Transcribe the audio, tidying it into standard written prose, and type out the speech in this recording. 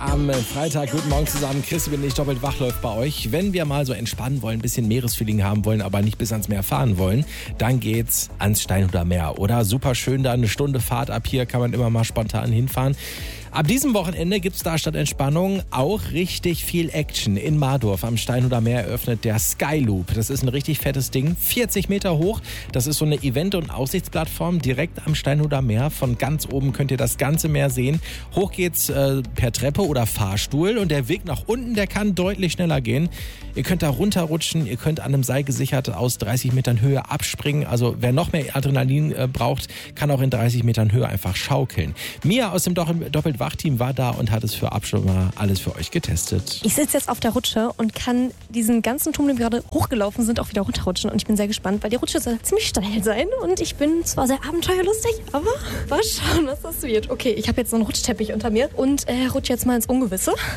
Am Freitag, guten Morgen zusammen. Christi bin ich, doppelt wach läuft bei euch. Wenn wir mal so entspannen wollen, ein bisschen Meeresfeeling haben wollen, aber nicht bis ans Meer fahren wollen, dann geht's ans Steinhuder Meer. Oder super schön, da eine Stunde Fahrt ab hier, kann man immer mal spontan hinfahren. Ab diesem Wochenende gibt's da statt Entspannung auch richtig viel Action. In Mardorf am Steinhuder Meer eröffnet der Skyloop. Das ist ein richtig fettes Ding, 40 Meter hoch. Das ist so eine Event- und Aussichtsplattform direkt am Steinhuder Meer. Von ganz oben könnt ihr das ganze Meer sehen. Hoch geht's per Treppe oder Fahrstuhl und der Weg nach unten, der kann deutlich schneller gehen. Ihr könnt da runterrutschen, ihr könnt an einem Seil gesichert aus 30 Metern Höhe abspringen. Also wer noch mehr Adrenalin braucht, kann auch in 30 Metern Höhe einfach schaukeln. Mia aus dem Doppelt-Wach-Team war da und hat es für Abschluss mal alles für euch getestet. Ich sitze jetzt auf der Rutsche und kann diesen ganzen Turm, den wir gerade hochgelaufen sind, auch wieder runterrutschen. Und ich bin sehr gespannt, weil die Rutsche soll ziemlich steil sein. Und ich bin zwar sehr abenteuerlustig, aber mal schauen, was das wird. Okay, ich habe jetzt so einen Rutschteppich unter mir und rutsche jetzt mal ins Ungewisse.